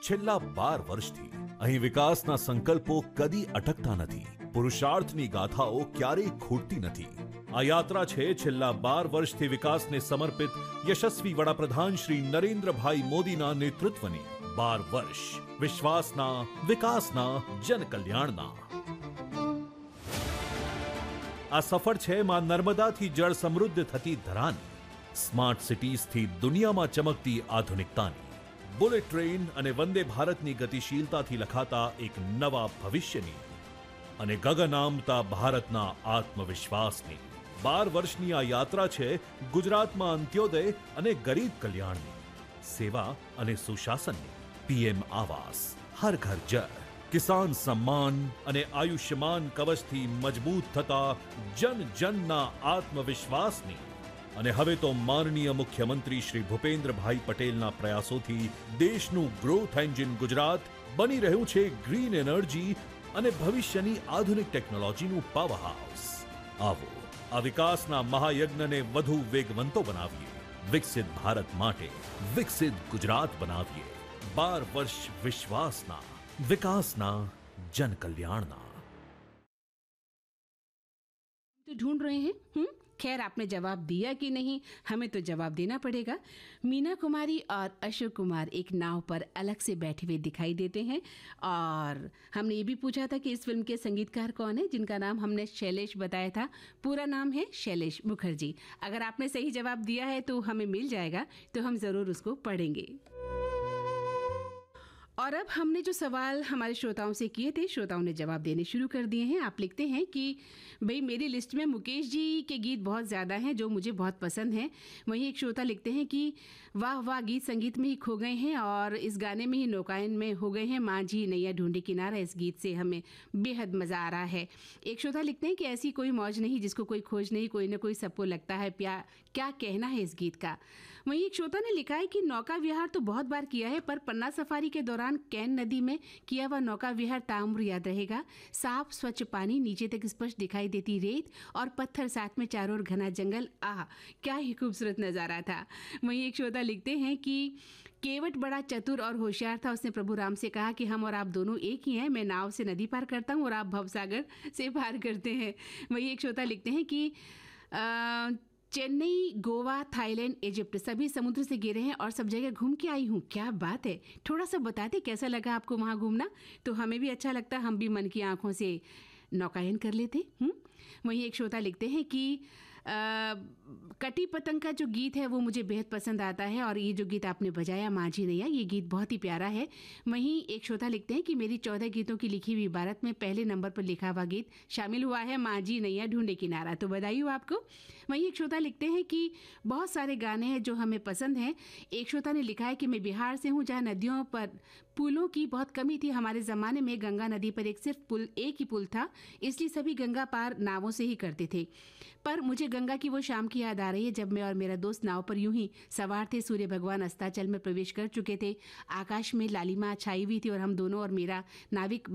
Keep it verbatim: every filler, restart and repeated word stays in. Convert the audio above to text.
છેલ્લા બાર વર્ષથી અહીં વિકાસના સંકલ્પો કદી અટકતા નથી. પુરુષાર્થની ગાથાઓ ક્યારેય ખૂટતી નથી. આ યાત્રા છે છેલ્લા બાર વર્ષથી વિકાસને સમર્પિત યશસ્વી વડાપ્રધાન શ્રી નરેન્દ્રભાઈ મોદીના નેતૃત્વની. બાર વર્ષ વિશ્વાસના, વિકાસના, જનકલ્યાણના. આ સફર છે માં નર્મદાથી જળ સમૃદ્ધ થતી ધરાની, સ્માર્ટ સિટીઝથી દુનિયામાં ચમકતી આધુનિકતાની, બુલેટ ટ્રેન અને વંદે ભારતની ગતિશીલતાથી લખાતા એક નવા ભવિષ્યની અને ગગન આમતા ભારતના આત્મવિશ્વાસની. બાર વર્ષની આ યાત્રા છે ગુજરાતમાં અંત્યોદય અને ગરીબ કલ્યાણની, સેવા અને સુશાસનની. પીએમ આવાસ, હર ઘર જળ, કિસાન સમ્માન અને આયુષ્યમાન કવચથી મજબૂત થતા જન જનના આત્મવિશ્વાસની. અને હવે તો માનનીય મુખ્યમંત્રી શ્રી ભૂપેન્દ્રભાઈ પટેલના પ્રયાસોથી દેશનું ગ્રોથ એન્જિન ગુજરાત બની રહ્યું છે ગ્રીન એનર્જી અને ભવિષ્યની આધુનિક ટેકનોલોજીનું પાવર હાઉસ. આવો આ વિકાસના મહાયજ્ઞને વધુ વેગવંતો બનાવીએ. વિકસિત ભારત માટે વિકસિત ગુજરાત બનાવીએ. બાર વર્ષ વિશ્વાસના, विकासना, जन कल्याणना. तो ढूंढ रहे हैं हम्म खैर आपने जवाब दिया कि नहीं, हमें तो जवाब देना पड़ेगा. मीना कुमारी और अशोक कुमार एक नाव पर अलग से बैठे हुए दिखाई देते हैं. और हमने ये भी पूछा था कि इस फिल्म के संगीतकार कौन है, जिनका नाम हमने शैलेश बताया था. पूरा नाम है शैलेश मुखर्जी. अगर आपने सही जवाब दिया है तो हमें मिल जाएगा, तो हम ज़रूर उसको पढ़ेंगे. और अब हमने जो सवाल हमारे श्रोताओं से किए थे, श्रोताओं ने जवाब देने शुरू कर दिए हैं. आप लिखते हैं कि भाई मेरी लिस्ट में मुकेश जी के गीत बहुत ज़्यादा हैं जो मुझे बहुत पसंद हैं. वहीं एक श्रोता लिखते हैं कि वाह वाह, गीत संगीत में ही खो गए हैं और इस गाने में ही नौकायन में हो गए हैं. मांझी नैया ढूंढे किनारा, इस गीत से हमें बेहद मज़ा आ रहा है. एक श्रोता लिखते हैं कि ऐसी कोई मौज नहीं जिसको कोई खोज नहीं, कोई ना कोई सबको लगता है प्यार. क्या कहना है इस गीत का. वहीं एक श्रोता ने लिखा है कि नौका विहार तो बहुत बार किया है, पर पन्ना सफारी के दौरान कैन नदी में किया हुआ नौका विहार ताउम्र याद रहेगा. साफ स्वच्छ पानी, नीचे तक स्पष्ट दिखाई देती रेत और पत्थर, साथ में चारों ओर घना जंगल. आह, क्या ही खूबसूरत नज़ारा था. वहीं एक श्रोता लिखते हैं कि केवट बड़ा चतुर और होशियार था. उसने प्रभु राम से कहा कि हम और आप दोनों एक ही हैं. मैं नाव से नदी पार करता हूँ और आप भवसागर से पार करते हैं. वहीं एक श्रोता लिखते हैं कि आ, चेन्नई, गोवा, थाईलैंड, इजिप्ट सभी समुद्र से घिरे हैं और सब जगह घूम के आई हूँ. क्या बात है. थोड़ा सा बताते कैसा लगा आपको वहाँ घूमना, तो हमें भी अच्छा लगता, हम भी मन की आंखों से नौकायन कर लेते. हम्म वहीं एक श्रोता लिखते हैं कि आ, कटी पतंग का जो गीत है वो मुझे बेहद पसंद आता है और ये जो गीत आपने बजाया मांझी नैया, ये गीत बहुत ही प्यारा है. वहीं एक श्रोता लिखते हैं कि मेरी चौदह गीतों की लिखी हुई इबारत में पहले नंबर पर लिखा हुआ गीत शामिल हुआ है मांझी नैया ढूंढे किनारा, तो बधाई हो आपको. वहीं एक श्रोता लिखते हैं कि बहुत सारे गाने हैं जो हमें पसंद हैं. एक श्रोता ने लिखा है कि मैं बिहार से हूँ जहाँ नदियों पर पुलों की बहुत कमी थी. हमारे ज़माने में गंगा नदी पर एक सिर्फ पुल एक ही पुल था, इसलिए सभी गंगा पार नावों से ही करते थे. पर मुझे गंगा की वो शाम की याद आ रही है जब मैं और मेरा दोस्त नाव पर यूं ही सवार थे. सूर्य भगवान अस्ताचल में प्रवेश कर चुके थे. आकाश में लालिमा छाई हुई थी और हम दोनों और मेरा नाविक